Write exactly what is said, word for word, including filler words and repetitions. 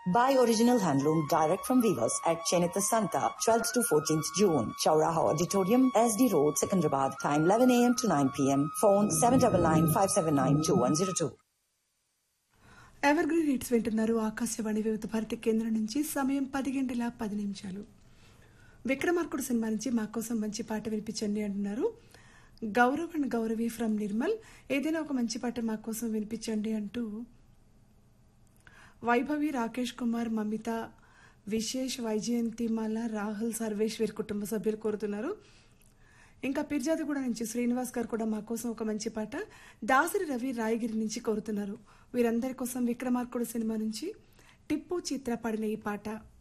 Buy original handloom direct from weavers at Chenita Santa, twelfth to fourteenth June. Chauraha Auditorium, S D Road, Secunderabad. Time eleven a.m. to nine p.m. Phone seven nine nine, five seven nine, two one zero two. Ever green hits వింటున్నారు ఆకాశవాణి వివిధ భారతి కేంద్రం నుంచి. సమయం పది గంటల పది నిమిషాలు. విక్రమార్కుడు cinema నుంచి మా కోసం మంచి పాట వినిపించండి అంటున్నారు గౌరవ్ అండ్ గౌరవి ఫ్రమ్ నిర్మల్. ఏదైనా ఒక మంచి పాట మా కోసం వినిపించండి అంటూ వైభవి, రాకేష్ కుమార్, మమిత, విశేష్, వైజయంతిమాల, రాహుల్, సర్వేష్ వీరి కుటుంబ సభ్యులు కోరుతున్నారు. ఇంకా పిర్జాదిగూడ నుంచి శ్రీనివాస్ గారు కూడా మా కోసం ఒక మంచి పాట, దాసరి రవి రాయగిరి నుంచి కోరుతున్నారు. వీరందరి కోసం విక్రమార్కుడు సినిమా నుంచి టిప్పు చిత్ర పాడిన ఈ పాట.